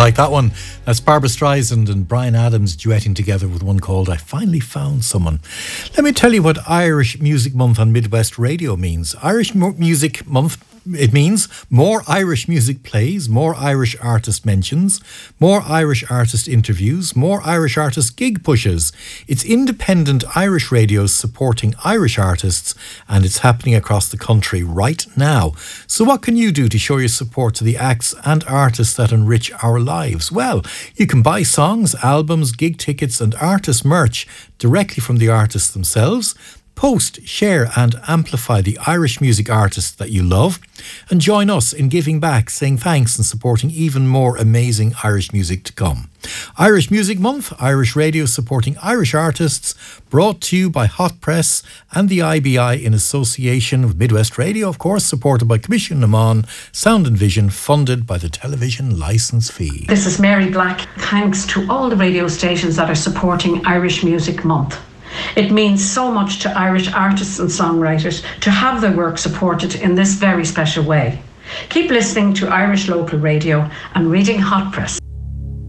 like that one. That's Barbra Streisand and Bryan Adams duetting together with one called I Finally Found Someone. Let me tell you what Irish Music Month on Midwest Radio means. Irish Music Month, it means more Irish music plays, more Irish artist mentions, more Irish artist interviews, more Irish artist gig pushes. It's independent Irish radio supporting Irish artists, and it's happening across the country right now. So what can you do to show your support to the acts and artists that enrich our lives? Well, you can buy songs, albums, gig tickets and artist merch directly from the artists themselves. Post, share and amplify the Irish music artists that you love, and join us in giving back, saying thanks and supporting even more amazing Irish music to come. Irish Music Month, Irish radio supporting Irish artists, brought to you by Hot Press and the IBI in association with Midwest Radio, of course, supported by Commission Naman, Sound and Vision, funded by the television licence fee. This is Mary Black. Thanks to all the radio stations that are supporting Irish Music Month. It means so much to Irish artists and songwriters to have their work supported in this very special way. Keep listening to Irish local radio and reading Hot Press.